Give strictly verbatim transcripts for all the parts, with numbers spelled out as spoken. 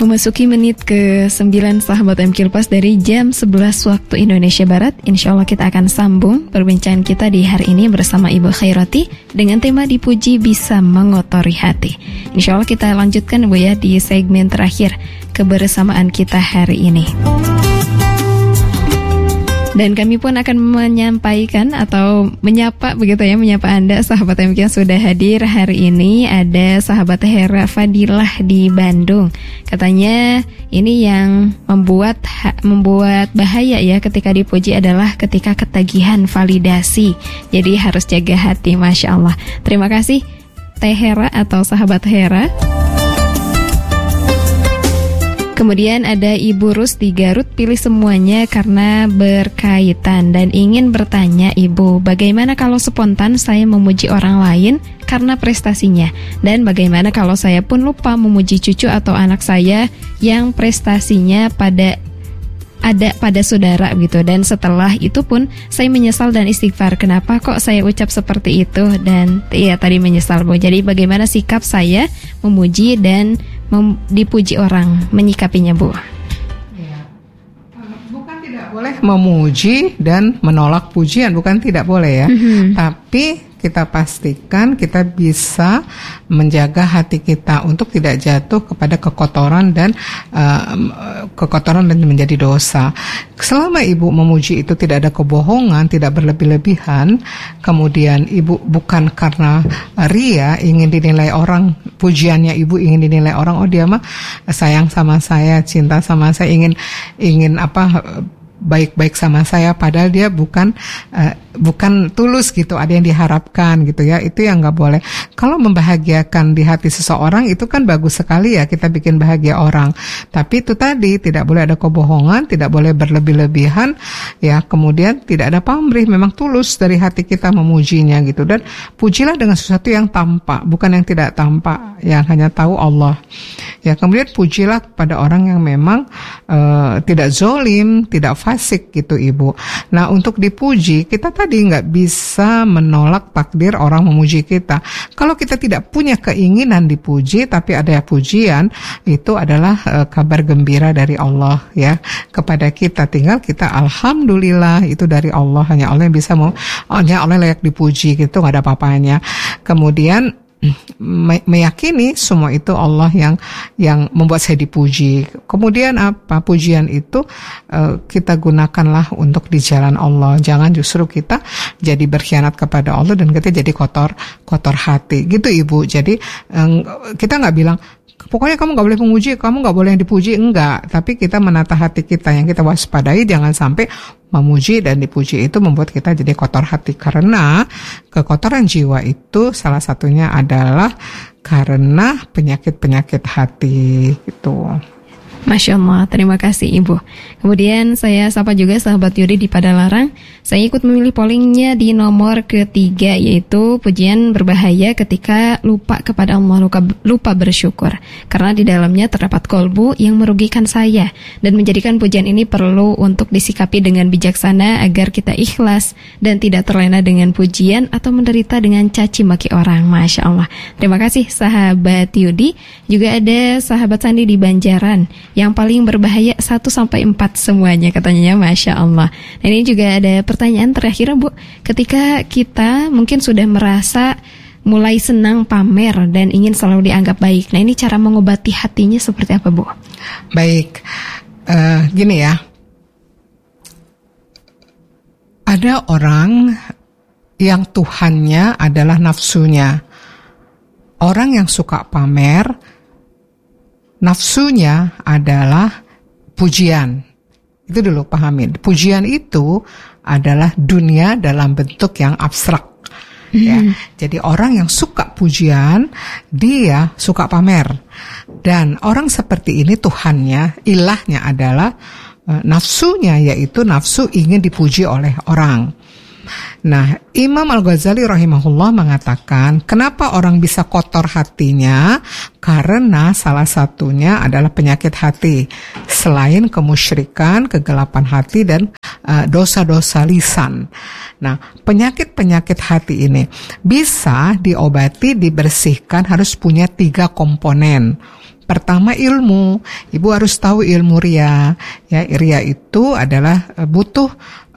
Memasuki menit ke sembilan sahabat M Q Plus dari jam sebelas waktu Indonesia Barat. Insya Allah kita akan sambung perbincangan kita di hari ini bersama Ibu Khairati dengan tema dipuji bisa mengotori hati. Insya Allah kita lanjutkan Bu ya di segmen terakhir kebersamaan kita hari ini. Dan kami pun akan menyampaikan atau menyapa begitu ya, menyapa Anda sahabat M Q yang sudah hadir hari ini. Ada sahabat Hera Fadilah di Bandung. Katanya ini yang membuat ha, membuat bahaya ya ketika dipuji adalah ketika ketagihan validasi. Jadi harus jaga hati, Masya Allah. Terima kasih Teh Hera atau sahabat Hera. Kemudian ada Ibu Rus di Garut, pilih semuanya karena berkaitan dan ingin bertanya Ibu, bagaimana kalau spontan saya memuji orang lain karena prestasinya? Dan bagaimana kalau saya pun lupa memuji cucu atau anak saya yang prestasinya pada ada pada saudara gitu, dan setelah itu pun saya menyesal dan istighfar, kenapa kok saya ucap seperti itu? Dan iya tadi menyesal Bu. Jadi bagaimana sikap saya memuji dan mem- dipuji orang, menyikapinya Bu? Ya. Bukan tidak boleh memuji dan menolak pujian, bukan tidak boleh ya. Mm-hmm. Tapi kita pastikan kita bisa menjaga hati kita untuk tidak jatuh kepada kekotoran dan uh, kekotoran dan menjadi dosa. Selama ibu memuji itu tidak ada kebohongan, tidak berlebih-lebihan, kemudian ibu bukan karena ria ingin dinilai orang, pujiannya ibu ingin dinilai orang, oh dia mah sayang sama saya, cinta sama saya, ingin ingin apa baik-baik sama saya, padahal dia bukan uh, bukan tulus gitu, ada yang diharapkan gitu ya, itu yang nggak boleh. Kalau membahagiakan di hati seseorang itu kan bagus sekali ya, kita bikin bahagia orang, tapi itu tadi tidak boleh ada kebohongan, tidak boleh berlebih-lebihan ya, kemudian tidak ada pamrih, memang tulus dari hati kita memujinya gitu. Dan pujilah dengan sesuatu yang tampak, bukan yang tidak tampak, yang hanya tahu Allah ya. Kemudian pujilah pada orang yang memang uh, tidak zolim, tidak fasik gitu Ibu. Nah, untuk dipuji kita tadi nggak bisa menolak takdir orang memuji kita. Kalau kita tidak punya keinginan dipuji tapi ada pujian, itu adalah uh, kabar gembira dari Allah ya kepada kita. Tinggal kita alhamdulillah, itu dari Allah, hanya Allah yang bisa mau, hanya Allah layak dipuji gitu, nggak ada apa-apanya. Kemudian meyakini semua itu Allah yang yang membuat saya dipuji. Kemudian apa? Pujian itu uh, kita gunakanlah untuk di jalan Allah. Jangan justru kita jadi berkhianat kepada Allah dan kita jadi kotor kotor hati. Gitu Ibu. Jadi um, kita nggak bilang pokoknya kamu nggak boleh memuji, kamu nggak boleh yang dipuji, enggak. Tapi kita menata hati kita, yang kita waspadai jangan sampai memuji dan dipuji itu membuat kita jadi kotor hati. Karena kekotoran jiwa itu salah satunya adalah karena penyakit-penyakit hati gitu. Masya Allah, terima kasih Ibu. Kemudian saya sapa juga sahabat Yudi di Padalarang. Saya ikut memilih pollingnya di nomor ketiga, yaitu pujian berbahaya ketika lupa kepada Allah, lupa, lupa bersyukur. Karena di dalamnya terdapat kolbu yang merugikan saya, dan menjadikan pujian ini perlu untuk disikapi dengan bijaksana agar kita ikhlas dan tidak terlena dengan pujian atau menderita dengan caci maki orang. Masya Allah. Terima kasih sahabat Yudi. Juga ada sahabat Sandi di Banjaran. Yang paling berbahaya satu sampai empat semuanya katanya, Masya Allah. Nah, ini juga ada pertanyaan terakhir Bu. Ketika kita mungkin sudah merasa mulai senang pamer dan ingin selalu dianggap baik, nah ini cara mengobati hatinya seperti apa Bu? Baik, uh, gini ya. Ada orang yang Tuhannya adalah nafsunya. Orang yang suka pamer, nafsunya adalah pujian. Itu dulu pahamin. Pujian itu adalah dunia dalam bentuk yang abstrak. Mm. Ya. Jadi orang yang suka pujian, dia suka pamer. Dan orang seperti ini Tuhannya, ilahnya adalah uh, nafsunya, yaitu nafsu ingin dipuji oleh orang. Nah, Imam Al-Ghazali rahimahullah mengatakan, kenapa orang bisa kotor hatinya? Karena salah satunya adalah penyakit hati, selain kemusyrikan, kegelapan hati, dan uh, dosa-dosa lisan. Nah, penyakit-penyakit hati ini bisa diobati, dibersihkan, harus punya tiga komponen. Pertama ilmu, ibu harus tahu ilmu riya. Ya, riya itu adalah uh, butuh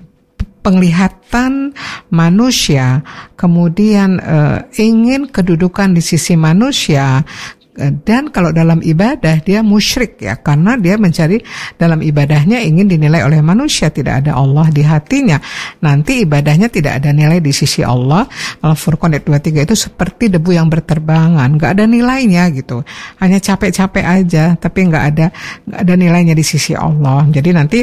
penglihatan manusia, kemudian uh, ingin kedudukan di sisi manusia, uh, dan kalau dalam ibadah dia musyrik ya, karena dia mencari dalam ibadahnya ingin dinilai oleh manusia, tidak ada Allah di hatinya. Nanti ibadahnya tidak ada nilai di sisi Allah. Al-Furqan ayat dua puluh tiga itu seperti debu yang berterbangan, nggak ada nilainya gitu, hanya capek-capek aja, tapi nggak ada nggak ada nilainya di sisi Allah. Jadi nanti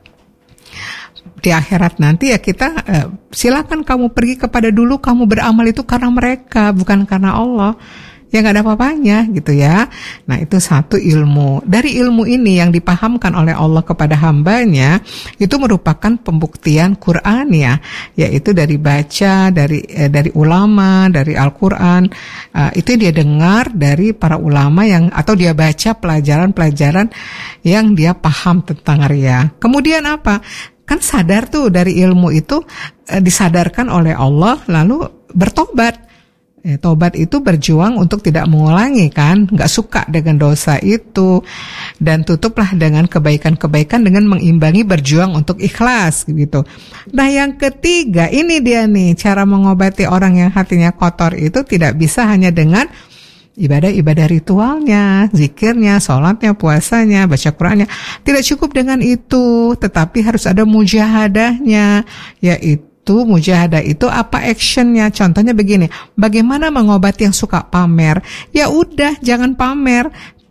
di akhirat nanti ya kita eh, silakan kamu pergi kepada dulu kamu beramal itu karena mereka, bukan karena Allah. Ya nggak ada apa-apanya gitu ya. Nah itu satu ilmu. Dari ilmu ini yang dipahamkan oleh Allah kepada hambanya itu merupakan pembuktian Qur'aniyah, yaitu dari baca, dari eh, dari ulama, dari Al-Quran. Uh, itu dia dengar dari para ulama yang atau dia baca pelajaran-pelajaran yang dia paham tentang riya. Kemudian apa? Kan sadar tuh dari ilmu itu e, disadarkan oleh Allah lalu bertobat. E, tobat itu berjuang untuk tidak mengulangi kan, nggak suka dengan dosa itu dan tutuplah dengan kebaikan-kebaikan dengan mengimbangi berjuang untuk ikhlas gitu. Nah yang ketiga ini dia nih cara mengobati orang yang hatinya kotor itu tidak bisa hanya dengan ibadah-ibadah ritualnya, zikirnya, sholatnya, puasanya, baca Qur'annya. Tidak cukup dengan itu, tetapi harus ada mujahadahnya, yaitu mujahadah itu apa actionnya. Contohnya begini, bagaimana mengobati yang suka pamer? Ya udah, jangan pamer,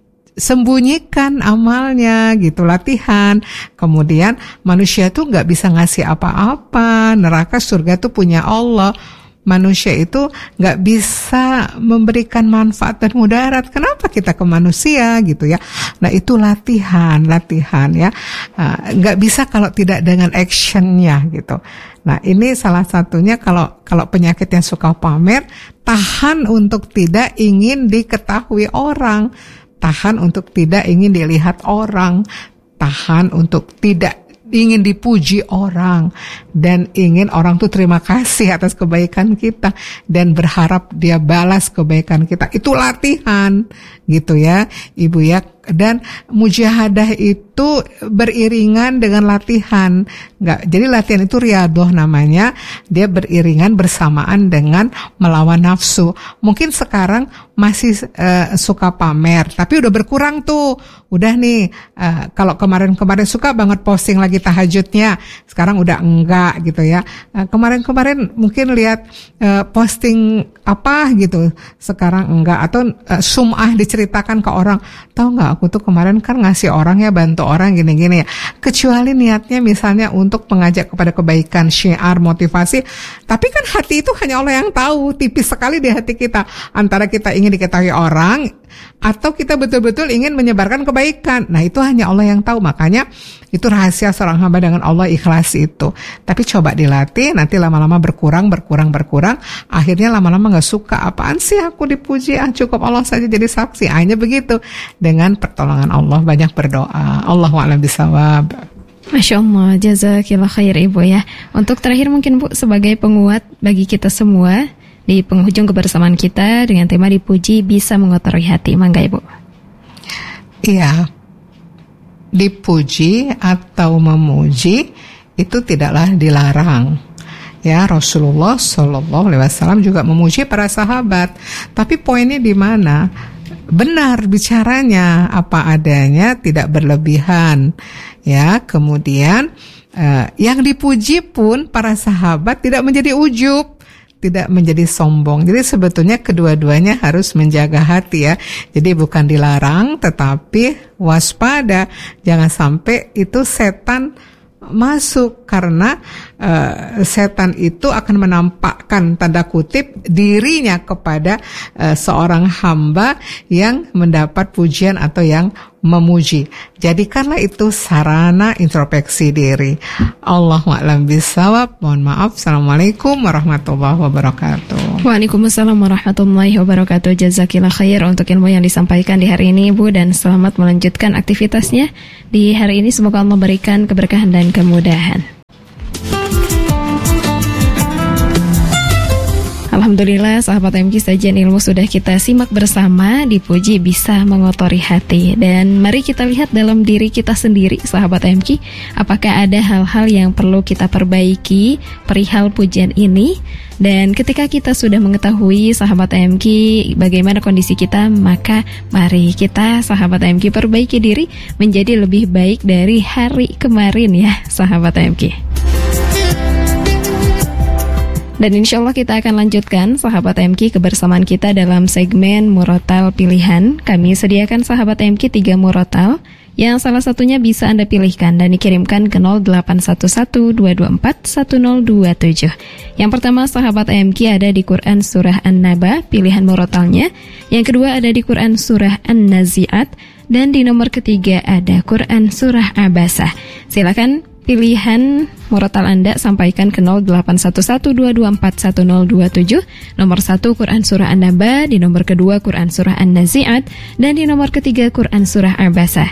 sembunyikan amalnya gitu, latihan. Kemudian manusia tuh nggak bisa ngasih apa-apa, neraka surga tuh punya Allah. Manusia itu nggak bisa memberikan manfaat dan mudarat. Kenapa kita ke manusia gitu ya? Nah itu latihan, latihan ya. Nggak bisa kalau tidak dengan actionnya gitu. Nah ini salah satunya kalau kalau penyakit yang suka pamer, tahan untuk tidak ingin diketahui orang, tahan untuk tidak ingin dilihat orang, tahan untuk tidak ingin dipuji orang dan ingin orang tuh terima kasih atas kebaikan kita dan berharap dia balas kebaikan kita. Itu latihan gitu ya Ibu ya. Dan mujahadah itu beriringan dengan latihan. Nggak, jadi latihan itu riyadhah namanya. Dia beriringan bersamaan dengan melawan nafsu. Mungkin sekarang masih uh, suka pamer, tapi udah berkurang tuh. Udah nih, uh, kalau kemarin-kemarin suka banget posting lagi tahajudnya, sekarang udah enggak gitu ya. Uh, kemarin-kemarin mungkin lihat uh, posting apa gitu, sekarang enggak. Atau uh, sum'ah diceritakan ke orang, tahu nggak aku tuh kemarin kan ngasih orang ya, bantu orang gini-gini ya. Kecuali niatnya misalnya untuk mengajak kepada kebaikan, syiar, motivasi. Tapi kan hati itu hanya Allah yang tahu, tipis sekali di hati kita. Antara kita ingin diketahui orang atau kita betul-betul ingin menyebarkan kebaikan. Nah itu hanya Allah yang tahu. Makanya itu rahasia seorang hamba dengan Allah, ikhlas itu. Tapi coba dilatih, nanti lama-lama berkurang, berkurang, berkurang. Akhirnya lama-lama gak suka, apaan sih aku dipuji, ah cukup Allah saja jadi saksi. Hanya begitu. Dengan pertolongan Allah, banyak berdoa. Allahu a'lam bishawab. Masya Allah, jazakillah khair Ibu ya. Untuk terakhir mungkin Bu, sebagai penguat bagi kita semua di penghujung kebersamaan kita dengan tema dipuji bisa mengotori hati. Mangga Ibu. Iya, dipuji atau memuji itu tidaklah dilarang. Ya, Rasulullah Shallallahu Alaihi Wasallam juga memuji para sahabat. Tapi poinnya di mana? Benar bicaranya, apa adanya, tidak berlebihan. Ya, kemudian eh, yang dipuji pun para sahabat tidak menjadi ujub, tidak menjadi sombong. Jadi sebetulnya kedua-duanya harus menjaga hati ya. Jadi bukan dilarang, tetapi waspada, jangan sampai itu setan masuk, karena uh, setan itu akan menampakkan tanda kutip dirinya kepada uh, seorang hamba yang mendapat pujian atau yang memuji. Jadikanlah itu sarana introspeksi diri. Allahu a'lam bishawab. Mohon maaf. Assalamualaikum warahmatullahi wabarakatuh. Waalaikumsalam warahmatullahi wabarakatuh. Jazakillah khair untuk ilmu yang disampaikan di hari ini Ibu, dan selamat melanjutkan aktivitasnya di hari ini. Semoga Allah memberikan keberkahan dan kemudahan. Alhamdulillah sahabat M K, sajian ilmu sudah kita simak bersama. Dipuji bisa mengotori hati. Dan mari kita lihat dalam diri kita sendiri sahabat M K, apakah ada hal-hal yang perlu kita perbaiki perihal pujian ini. Dan ketika kita sudah mengetahui sahabat M K bagaimana kondisi kita, maka mari kita sahabat M K perbaiki diri menjadi lebih baik dari hari kemarin ya sahabat M K. Dan insya Allah kita akan lanjutkan sahabat M K kebersamaan kita dalam segmen Murotal Pilihan. Kami sediakan sahabat M K tiga murotal yang salah satunya bisa Anda pilihkan dan dikirimkan ke nol delapan satu satu dua dua empat satu nol dua tujuh. Yang pertama sahabat M K ada di Quran Surah An-Naba, pilihan murotalnya. Yang kedua ada di Quran Surah An-Nazi'at. Dan di nomor ketiga ada Quran Surah Abasah. Silakan pilihan murotal Anda sampaikan ke nol delapan satu satu dua dua empat satu nol dua tujuh. Nomor satu Quran Surah An-Naba, di nomor kedua Quran Surah An-Nazi'at, dan di nomor ketiga Quran Surah Abasah.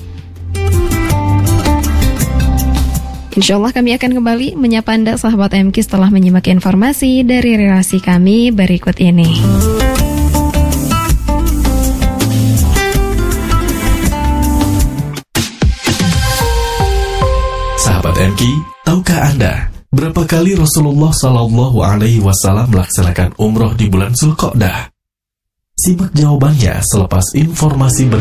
Insya Allah kami akan kembali menyapa Anda sahabat M K setelah menyimak informasi dari relasi kami berikut ini. Sahabat M K, tahukah Anda berapa kali Rasulullah Shallallahu Alaihi Wasallam melaksanakan umroh di bulan Zulqa'dah? Simak jawabannya selepas informasi berikut.